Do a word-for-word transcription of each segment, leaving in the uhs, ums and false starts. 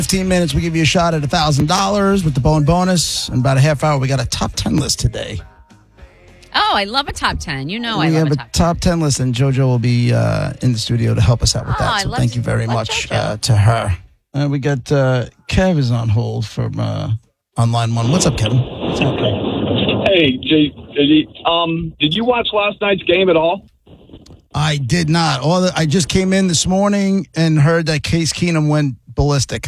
fifteen minutes, we give you a shot at one thousand dollars with the Bone bonus. In about a half hour, we got a top ten list today. Oh, I love a top ten. You know we I love have a a top, top ten list, and JoJo will be uh, in the studio to help us out with Oh, that. I So love thank you very love much JoJo. uh, to her. Uh, we got uh, Kev is on hold from uh, on line one. What's up, Kevin? What's happening? Hey, J, J, um, did you watch last night's game at all? I did not. All the, I just came in this morning and heard that Case Keenum went ballistic.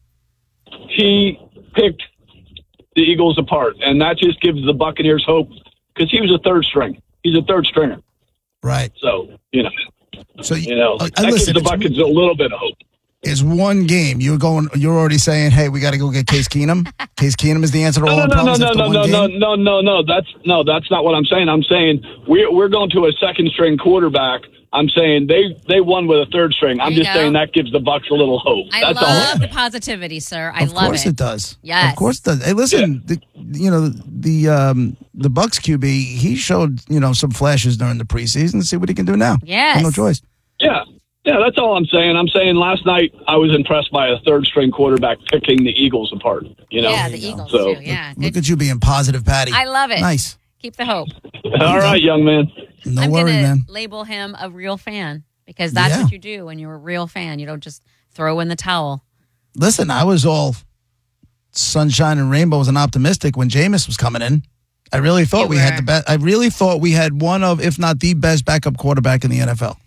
He picked the Eagles apart, and that just gives the Buccaneers hope because he was a third string. He's a third stringer. Right. So, you know, So you know, uh, that listen, gives the Buccaneers a little bit of hope. It's one game. You're going. You're already saying, "Hey, we got to go get Case Keenum." Case Keenum is the answer to all No, our no, no, problems. no, after no, one no, no, game? no, no, no. That's no, that's not what I'm saying. I'm saying we're we're going to a second string quarterback. I'm saying they they won with a third string. I'm There you just go. saying that gives the Bucs a little hope. I That's love all. the positivity, sir. I Of love course it. does. Yes. Of course it does. Hey, listen, the, you know the um, the Bucs Q B. He showed you know some flashes during the preseason. Let's see what he can do now. Yes. Have no choice. Yeah. Yeah, that's all I'm saying. I'm saying last night I was impressed by a third string quarterback picking the Eagles apart. You know, Yeah, the you go. Eagles, So- too. Yeah. Look Good. at you being positive, Patty. I love it. Nice. Keep the hope. all right, young man. No I'm worry, going man. to label him a real fan because that's Yeah. what you do when you're a real fan. You don't just throw in the towel. Listen, I was all sunshine and rainbows and optimistic when Jameis was coming in. I really thought You we had were. the best. I really thought we had one of, if not the best, backup quarterback in the N F L.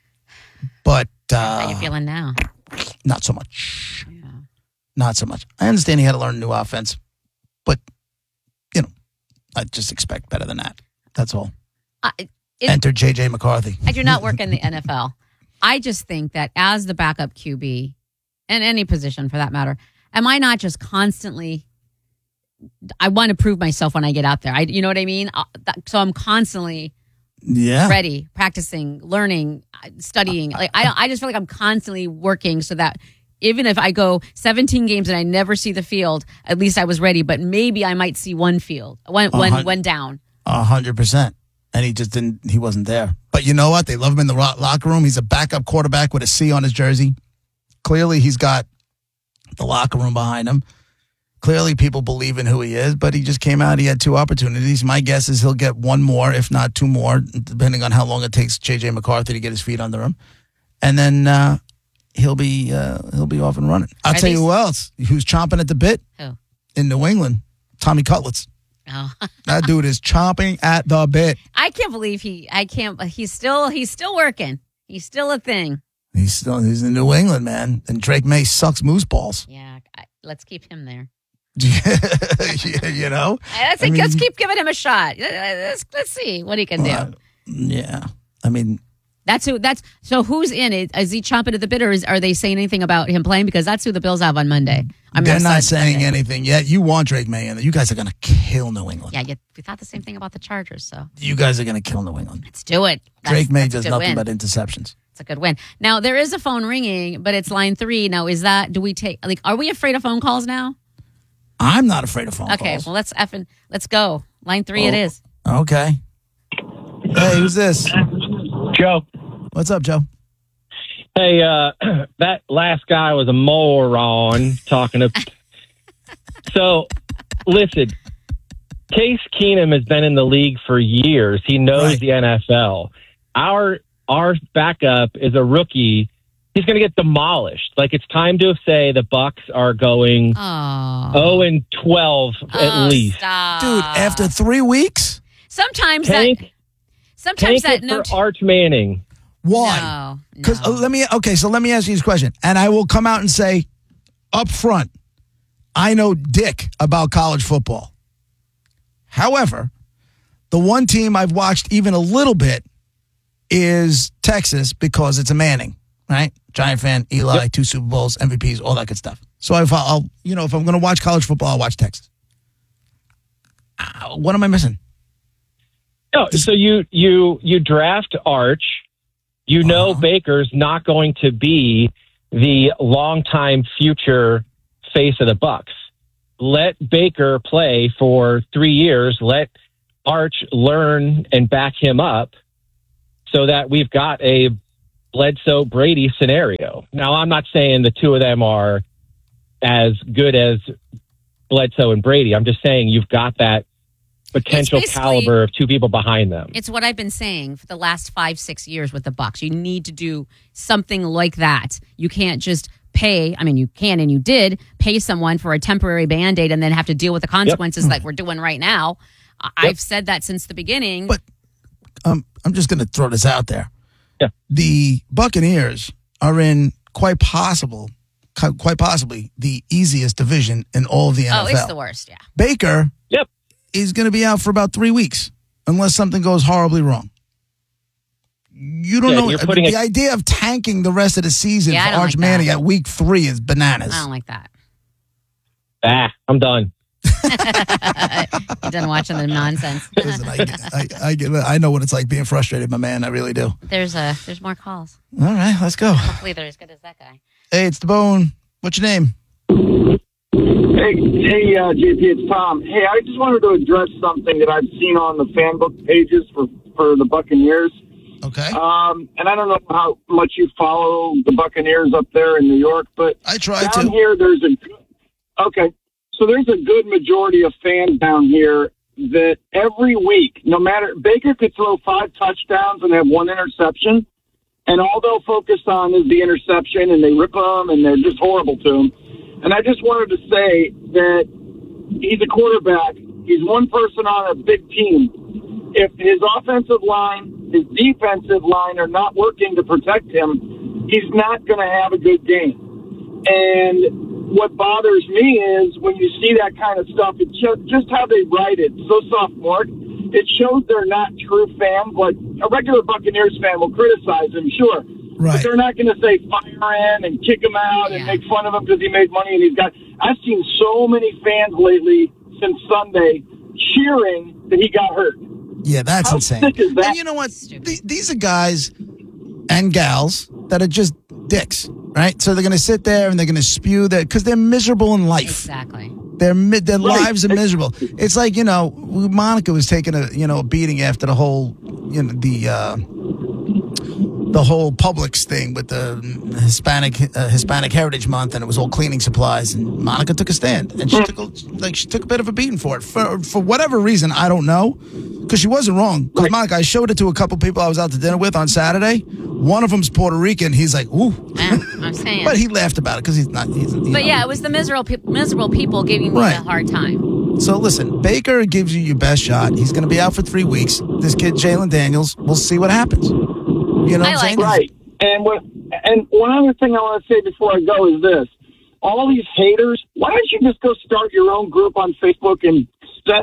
But How you uh, feeling now? not so much. Yeah. Not so much. I understand he had to learn a new offense, but you know, I just expect better than that. That's all. I, it, Enter J J McCarthy. I do not work in the N F L. I just think that as the backup Q B, in any position for that matter, am I not just constantly? I want to prove myself when I get out there. I, you know what I mean. Uh, that- So I'm constantly Yeah. ready, practicing, learning, uh, studying. Like I, I just feel like I'm constantly working so that even if I go seventeen games and I never see the field, at least I was ready. But maybe I might see one field, one, A one, hun- one down. A hundred percent. And he just didn't, he wasn't there. But you know what? They love him in the ro- locker room. He's a backup quarterback with a C on his jersey. Clearly, he's got the locker room behind him. Clearly, people believe in who he is, but he just came out. He had two opportunities. My guess is he'll get one more, if not two more, depending on how long it takes J J McCarthy to get his feet under him. And then uh, he'll be uh, he'll be off and running. I'll Are tell you these- who else who's chomping at the bit Who? in New England. Tommy Cutlets. Oh, That dude is chomping at the bit. I can't believe he. I can't. He's still. He's still working. He's still a thing. He's still he's in New England, man. And Drake May sucks moose balls. Yeah. I, let's keep him there. You know? Let's, I let's mean- keep giving him a shot. Let's, let's see what he can do. Uh, yeah. I mean, That's who. That's so. Who's in it? Is he chomping at the bit, or is, are they saying anything about him playing? Because that's who the Bills have on Monday. I'm they're not excited saying Monday. anything yet. You want Drake May in there. You guys are going to kill New England. Yeah, you, we thought the same thing about the Chargers. So You guys are going to kill New England. let's do it. That's, Drake May that's a does good nothing win. but interceptions. It's a good win. Now there is a phone ringing, but it's line three. Now is that? Do we take? Like, are we afraid of phone calls now? I'm not afraid of phone Okay, calls. well let's effing let's go. Line three, Oh. it is. Okay. Hey, who's this? Joe. What's up, Joe? Hey, uh, that last guy was a moron talking to. So, listen, Case Keenum has been in the league for years. He knows Right. the N F L. Our our backup is a rookie. He's going to get demolished. Like, it's time to say the Bucks are going Oh, oh and twelve Oh, at least. stop. Dude, after three weeks? sometimes Tank, that sometimes tank that it no. for Arch Manning. Why? No, Because no. let me, okay, so let me ask you this question. And I will come out and say up front, I know dick about college football. However, the one team I've watched even a little bit is Texas because it's a Manning, right? Giant fan, Eli, Yep. two Super Bowls, M V Ps, all that good stuff. So if I'll, you know, if I'm going to watch college football, I'll watch Texas. Uh, what am I missing? No, so you you you draft Arch. You know Uh-huh. Baker's not going to be the longtime future face of the Bucks. Let Baker play for three years. Let Arch learn and back him up, so that we've got a Bledsoe Brady scenario. Now, I'm not saying the two of them are as good as Bledsoe and Brady. I'm just saying you've got that potential caliber of two people behind them. It's what I've been saying for the last five, six years with the Bucks. You need to do something like that. You can't just pay. I mean, you can and you did pay someone for a temporary Band-Aid and then have to deal with the consequences Yep. like we're doing right now. Yep. I've said that since the beginning. But um, I'm just going to throw this out there. Yeah. The Buccaneers are in quite possible, quite possibly the easiest division in all of the N F L. Oh, it's the worst, yeah. Baker Yep. is going to be out for about three weeks unless something goes horribly wrong. You don't Yeah, know. you're putting the it- idea of tanking the rest of the season Yeah, I for don't Arch like Manning that. at week three is bananas. I don't like that. Ah, I'm done. You're done watching the nonsense. Listen, I, I, I, get- I know what it's like being frustrated, my man. I really do. There's a there's more calls. All right, let's go. Hopefully they're as good as that guy. Hey, it's the Bone. What's your name? Hey, hey, uh, J P, it's Tom. Hey, I just wanted to address something that I've seen on the fan book pages for, for the Buccaneers. Okay. Um, and I don't know how much you follow the Buccaneers up there in New York, but I try down to. here there's a okay. So there's a good majority of fans down here that every week, no matter Baker could throw five touchdowns and have one interception, and all they'll focus on is the interception, and they rip them, and they're just horrible to him. And I just wanted to say that he's a quarterback. He's one person on a big team. If his offensive line, his defensive line are not working to protect him, he's not going to have a good game. And what bothers me is when you see that kind of stuff, it's just, just how they write it, so sophomoric. It shows they're not true fans. Like a regular Buccaneers fan will criticize him, sure. Right. But they're not going to say fire in and kick him out and Yeah. make fun of him because he made money and he's got. I've seen so many fans lately since Sunday cheering that he got hurt. Yeah, that's How insane. sick is that? And you know what? Th- these are guys and gals that are just dicks, right? So they're going to sit there and they're going to spew that because they're miserable in life. Exactly. Their mi- their Right. lives are miserable. It's like, you know, Monica was taking a you know a beating after the whole you know the uh, the whole Publix thing with the Hispanic uh, Hispanic Heritage Month, and it was all cleaning supplies. And Monica took a stand, and she took a, like she took a bit of a beating for it for for whatever reason. I don't know, because she wasn't wrong. Because Right. Monica, I showed it to a couple people I was out to dinner with on Saturday. One of them's Puerto Rican. He's like, ooh, Yeah, I'm saying. but he laughed about it because he's not. He's, you But know. yeah, it was the miserable pe- miserable people giving me Right. a hard time. So listen, Baker gives you your best shot. He's going to be out for three weeks. This kid, Jalen Daniels, we'll see what happens. You know what I I'm like saying? it. Right. And what, and one other thing I want to say before I go is this. All these haters, why don't you just go start your own group on Facebook and set,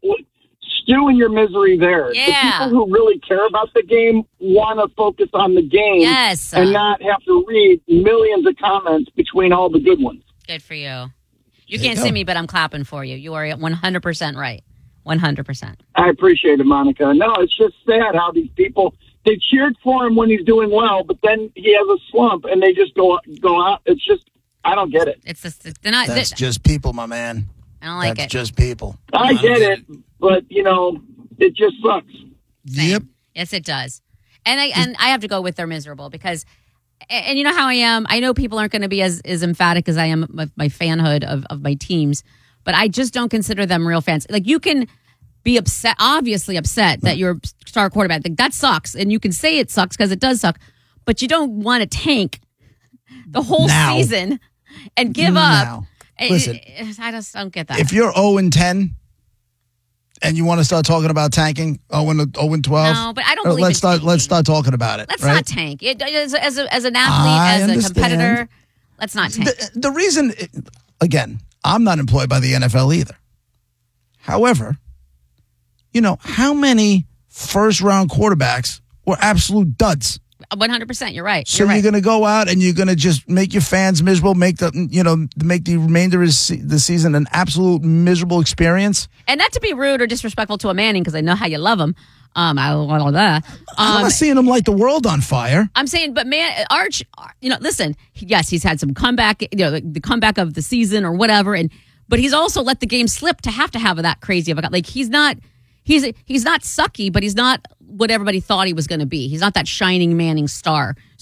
stew in your misery there? Yeah. The people who really care about the game want to focus on the game Yes. and uh, not have to read millions of comments between all the good ones. Good for you. You There you can't go. see me, but I'm clapping for you. You are one hundred percent right. one hundred percent. I appreciate it, Monica. No, it's just sad how these people, they cheered for him when he's doing well, but then he has a slump and they just go go out. It's just, I don't get it. It's just, they're not. That's they- just people, my man. I don't like That's it. just people. I don't get it, but, you know, it just sucks. Same. Yep. Yes, it does. And I and I have to go with they're miserable because, and, and you know how I am. I know people aren't going to be as, as emphatic as I am with my fanhood of, of my teams, but I just don't consider them real fans. Like you can be upset, obviously upset that your star quarterback, like, that sucks, and you can say it sucks because it does suck, but you don't want to tank the whole Now. season and give Now. up. I- Listen, I, I just don't get that. If you're oh and ten and you want to start talking about tanking, oh and oh and twelve, No, but I don't uh, believe let's in start. tanking. Let's start talking about it. Let's right? not tank. It, as, as, a, as an athlete, I as a understand. competitor, let's not tank. The, the reason, again, I'm not employed by the N F L either. However, you know, how many first round quarterbacks were absolute duds? one hundred percent. You're right. So You're you're, right. going to go out and you're going to just make your fans miserable, make the, you know, make the remainder of the season an absolute miserable experience. And not to be rude or disrespectful to a Manning, because I know how you love him. Um, I don't know that. I'm Um, not seeing them light the world on fire. I'm saying, but man, Arch, you know, listen, yes, he's had some comeback, you know, the, the comeback of the season or whatever, and but he's also let the game slip to have to have that crazy of a guy. Like he's not, he's he's not sucky, but he's not what everybody thought he was going to be. He's not that shining Manning star.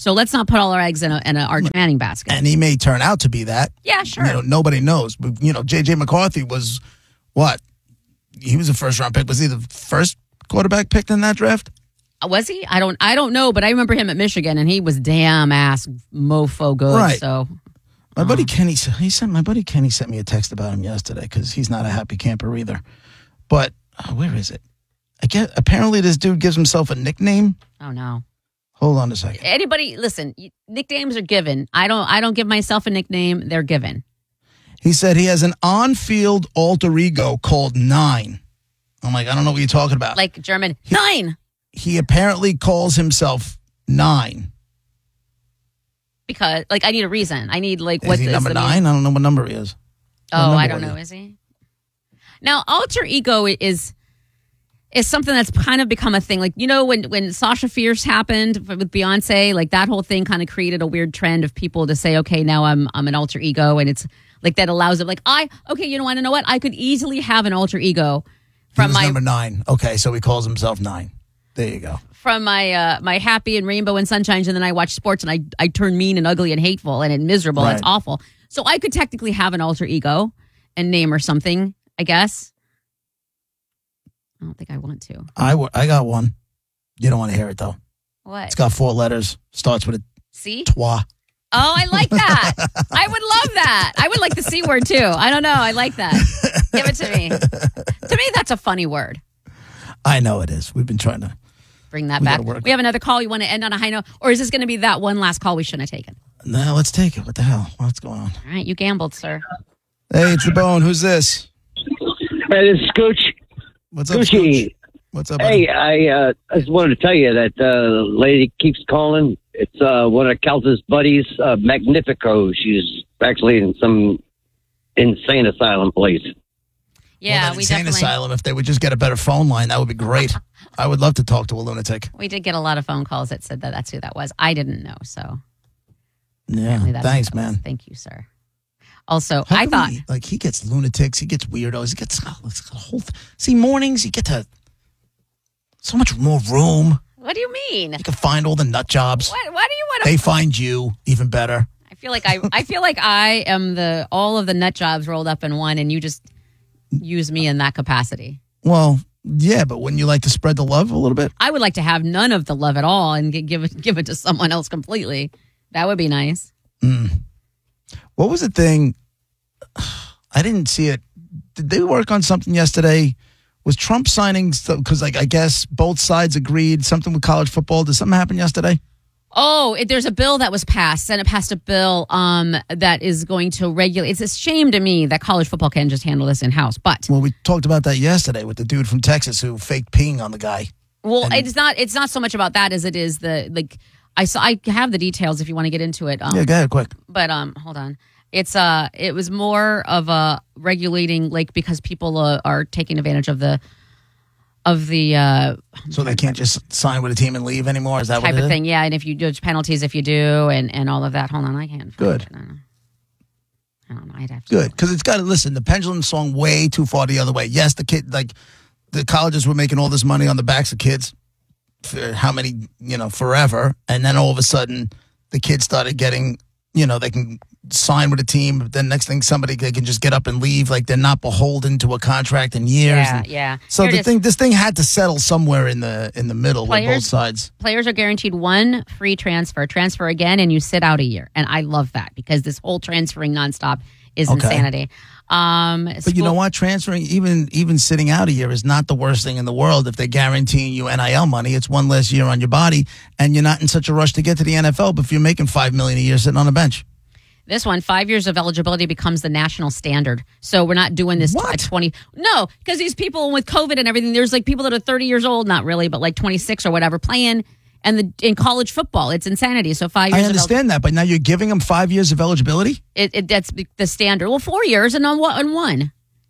So let's not put all our eggs in a, in a Arch Manning basket. And he may turn out to be that. Yeah, sure. You know, nobody knows. But, you know, J J McCarthy was what? He was a first round pick. Was he the first quarterback picked in that draft? Was he? I don't I don't know, but I remember him at Michigan, and he was damn ass mofo good. Right. So My buddy Kenny, he sent my buddy Kenny sent me a text about him yesterday because he's not a happy camper either. But uh, where is it? I get apparently this dude gives himself a nickname. Oh no. Hold on a second. Anybody listen, nicknames are given. I don't I don't give myself a nickname, they're given. He said he has an on-field alter ego called Nine. I'm like, I don't know what you're talking about. Like German nine. He apparently calls himself Nine. Because like I need a reason. I need like Is what he is number the nine? I don't know what number he is. What Oh, number I don't was know. he? Is he? Now, alter ego is is something that's kind of become a thing. Like, you know, when, when Sasha Fierce happened with Beyonce, like that whole thing kind of created a weird trend of people to say, okay, now I'm I'm an alter ego. And it's like that allows it. Like, I, okay, you know, want to know what? I could easily have an alter ego He from was my number nine. Okay, so he calls himself Nine. There you go. from my uh, my happy and rainbow and sunshines, and then I watch sports and I, I turn mean and ugly and hateful and it's miserable. Right. It's awful. So I could technically have an alter ego and name or something, I guess. I don't think I want to. I, w- I got one. You don't want to hear it, though. What? It's got four letters. Starts with a C? twa. Oh, I like that. I would love that. I would like the C word too. I don't know. I like that. Give it to me. To me, that's a funny word. I know it is. We've been trying to. Bring that We back. gotta work. We have another call. You want to end on a high note? Or is this going to be that one last call we shouldn't have taken? No, let's take it. What the hell? What's going on? All right. You gambled, sir. Hey, it's the Bone. Who's this? Hey, this is Scooch. What's up, Gucci. Scooch? What's up, buddy? Hey, I uh, I just wanted to tell you that uh, lady keeps calling. It's uh, one of Kelta's buddies, uh, Magnifico. She's actually in some insane asylum place. Yeah, well, that we insane definitely. asylum. If they would just get a better phone line, that would be great. I would love to talk to a lunatic. We did get a lot of phone calls that said that that's who that was. I didn't know, so Yeah, apparently that's who thanks, that was. man. Thank you, sir. Also, How I come thought he, like he gets lunatics, he gets weirdos, he gets oh, it's a whole. Th- See, mornings you get to so much more room. what do you mean? You can find all the nut jobs. What what do you want to They find you even better. I feel like I I feel like I am the all of the nut jobs rolled up in one and you just use me in that capacity. Well, yeah, but wouldn't you like to spread the love a little bit? I would like to have none of the love at all and gi- give it give it to someone else completely. That would be nice. Mm. What was the thing? I didn't see it. Did they work on something yesterday? Was Trump signing because, like, I guess both sides agreed something with college football? Did something happen yesterday? Oh, it, there's a bill that was passed. Senate passed a bill um, that is going to regulate. It's a shame to me that college football can just handle this in house. But Well, we talked about that yesterday with the dude from Texas who faked peeing on the guy. well, and- it's not. It's not so much about that as it is the like. I saw. I have the details if you want to get into it. Um, Yeah, go ahead, quick. But um, hold on. It's uh, it was more of a regulating like because people uh, are taking advantage of the of the uh, So they can't just sign with a team and leave anymore? Is that type what it of is? thing. Yeah, and if you do penalties, if you do, and and all of that. Hold on, I can't. Find Good. It. I don't know. I don't know. I'd have to. Good, because it's got to listen. The pendulum swung way too far the other way. Yes, the kid, like the colleges were making all this money on the backs of kids for how many, you know, forever, and then all of a sudden, the kids started getting, you know, they can sign with a team. But then next thing, somebody they can just get up and leave, like they're not beholden to a contract in years. Yeah, And yeah. so Here it the is. thing, this thing had to settle somewhere in the in the middle with both Players- sides. Players are guaranteed one free transfer, transfer again, and you sit out a year. And I love that because this whole transferring nonstop is Okay. insanity. Um, But you know what? Transferring, even even sitting out a year, is not the worst thing in the world. If they're guaranteeing you N I L money, it's one less year on your body, and you're not in such a rush to get to the N F L. But if you're making five million a year sitting on the bench, This one, five years of eligibility becomes the national standard. So we're not doing this What? at twenty. No, because these people with COVID and everything, there's like people that are thirty years old, not really, but like twenty-six or whatever, playing and the in college football. It's insanity. So five years I of understand that. But now you're giving them five years of eligibility. It, it that's the standard. Well, four years and on what on one.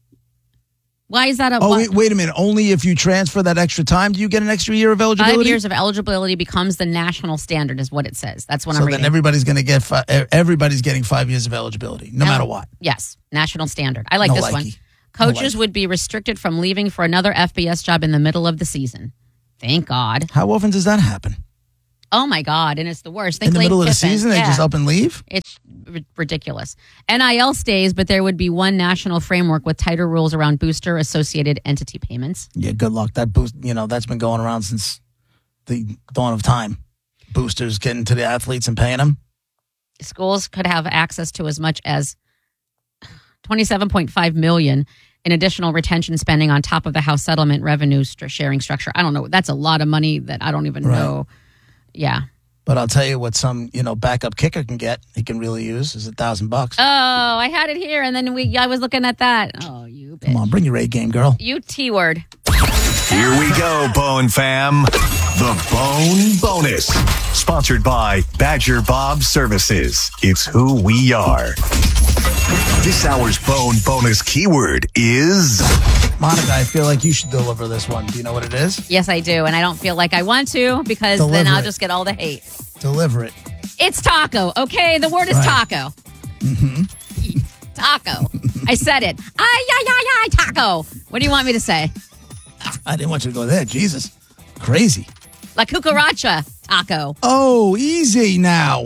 Why is that a Oh, why- wait, wait a minute. Only if you transfer that extra time do you get an extra year of eligibility? five years of eligibility becomes the national standard, is what it says. That's what So I'm then reading. everybody's going to get fi- everybody's getting five years of eligibility, no No. matter what. Yes, national standard. I like No this likey. one. No Coaches likey. would be restricted from leaving for another F B S job in the middle of the season. Thank God. How often does that happen? Oh my God. And it's the worst. Think In the Lane middle of the Kiffin. season, they Yeah. just up and leave? It's r- ridiculous. N I L stays, but there would be one national framework with tighter rules around booster associated entity payments. Yeah, good luck. That boost, you know, that's been going around since the dawn of time. Boosters getting to the athletes and paying them. Schools could have access to as much as twenty-seven point five million dollars in additional retention spending on top of the House settlement revenue st- sharing structure. I don't know. That's a lot of money that I don't even Right. know. Yeah. But I'll tell you what some, you know, backup kicker can get, he can really use, is a thousand bucks. Oh, I had it here, and then we. I was looking at that. Oh, you bitch. Come on, bring your A game, girl. You T word. Here we go, Bone fam. The Bone Bonus. Sponsored by Badger Bob Services. It's who we are. This hour's Bone Bonus keyword is... Monica, I feel like you should deliver this one. Do you know what it is? Yes, I do, and I don't feel like I want to because Deliver then I'll it. just get all the hate. Deliver it. It's taco. Okay, the word is Right. taco. Mm-hmm. Taco. I said it. Ay, ay, ay, ay, taco. What do you want me to say? I didn't want you to go there. Jesus. Crazy. La cucaracha taco. Oh, easy now.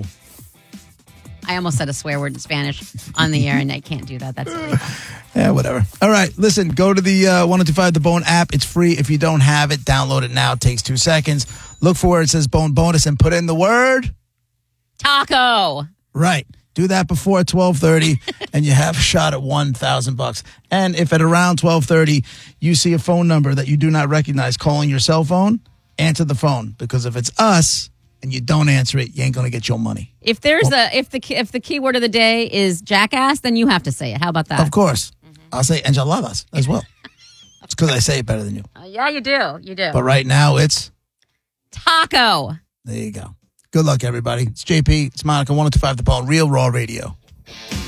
I almost said a swear word in Spanish on the air, and I can't do that. That's illegal. Yeah, whatever. All right, listen, go to the uh, one oh two five The Bone app. It's free. If you don't have it, download it now. It takes two seconds. Look for where it says Bone Bonus and put in the word. Taco. Right. Do that before twelve thirty, and you have a shot at one thousand bucks. And if at around twelve thirty you see a phone number that you do not recognize calling your cell phone, answer the phone. Because if it's us and you don't answer it, you ain't going to get your money. If there's a if the if the key word of the day is jackass, then you have to say it. How about that? Of course. I'll say enchiladas as well. It's because I say it better than you. Uh, yeah, you do. You do. But right now, it's... Taco. There you go. Good luck, everybody. It's J P. It's Monica. one oh two five The Bone. Real Raw Radio.